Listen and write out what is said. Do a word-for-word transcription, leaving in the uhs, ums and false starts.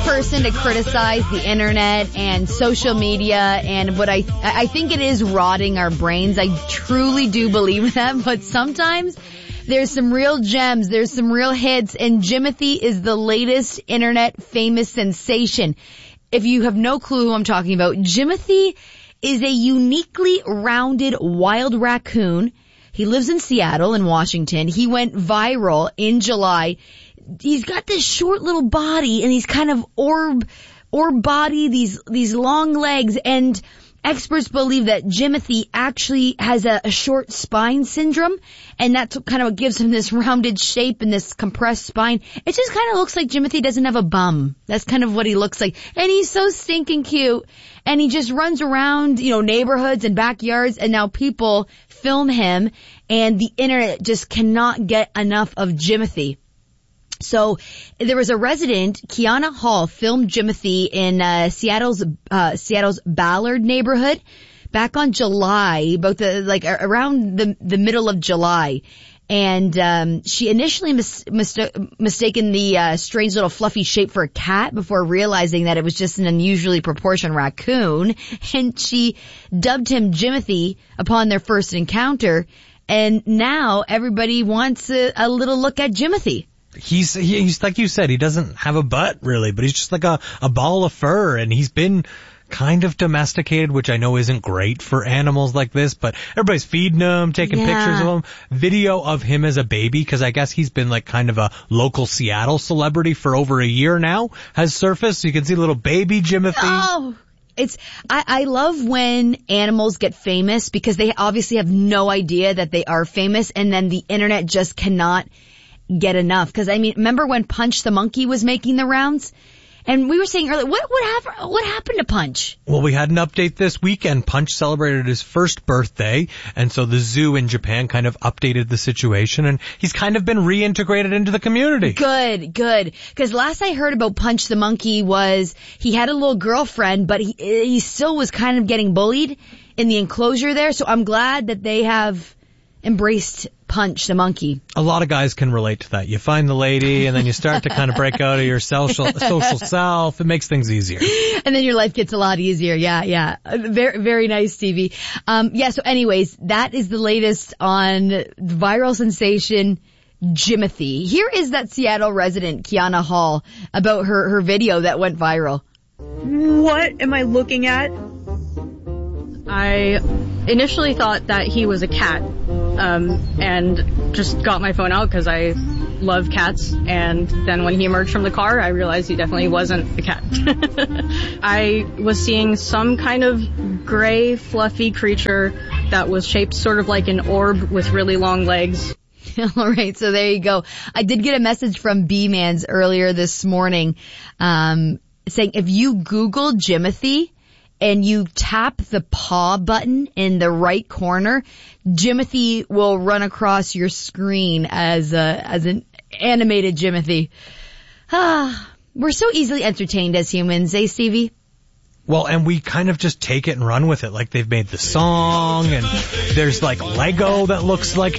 person to criticize the internet and social media and what I I think it is rotting our brains. I truly do believe that, but sometimes there's some real gems, there's some real hits, and Jimothy is the latest internet famous sensation. If you have no clue who I'm talking about, Jimothy is a uniquely rounded wild raccoon. He lives in Seattle in Washington. He went viral in July. He's got this short little body and he's kind of orb, orb body, these, these long legs, and experts believe that Jimothy actually has a, a short spine syndrome, and that's kind of what gives him this rounded shape and this compressed spine. It just kind of looks like Jimothy doesn't have a bum. That's kind of what he looks like. And he's so stinking cute, and he just runs around, you know, neighborhoods and backyards, and now people film him, and the internet just cannot get enough of Jimothy. So there was a resident, Kiana Hall, filmed Jimothy in uh, Seattle's uh, Seattle's Ballard neighborhood back on July, about the like around the the middle of July, and um she initially mis- mis- mistaken the uh, strange little fluffy shape for a cat before realizing that it was just an unusually proportioned raccoon, and she dubbed him Jimothy upon their first encounter, and now everybody wants a, a little look at Jimothy. He's, he's like you said, he doesn't have a butt really, but he's just like a, a ball of fur, and he's been kind of domesticated, which I know isn't great for animals like this, but everybody's feeding him, taking yeah. pictures of him, video of him as a baby, because I guess he's been like kind of a local Seattle celebrity for over a year now, has surfaced, so you can see little baby Jimothy. Oh! It's, I, I love when animals get famous because they obviously have no idea that they are famous, and then the internet just cannot get enough. Because I mean, remember when Punch the monkey was making the rounds? And we were saying earlier, what what happened? What happened to Punch? Well, we had an update this weekend. Punch celebrated his first birthday, and so the zoo in Japan kind of updated the situation, and he's kind of been reintegrated into the community. Good, good. Because last I heard about Punch the monkey was he had a little girlfriend, but he he still was kind of getting bullied in the enclosure there. So I'm glad that they have embraced Punch the monkey. A lot of guys can relate to that. You find the lady and then you start to kind of break out of your social social self. It makes things easier. And then your life gets a lot easier. Yeah, yeah. Very, very nice, Stevie. Um, yeah, so anyways, that is the latest on viral sensation Jimothy. Here is that Seattle resident, Kiana Hall, about her, her video that went viral. What am I looking at? I initially thought that he was a cat, um, and just got my phone out because I love cats, and then when he emerged from the car, I realized he definitely wasn't a cat. I was seeing some kind of gray, fluffy creature that was shaped sort of like an orb with really long legs. All right, so there you go. I did get a message from B-Mans earlier this morning, um, saying if you Google Jimothy and you tap the paw button in the right corner, Jimothy will run across your screen as a, as an animated Jimothy. Ah, we're so easily entertained as humans, eh, Stevie? Well, and we kind of just take it and run with it. Like they've made the song, and there's like Lego that looks like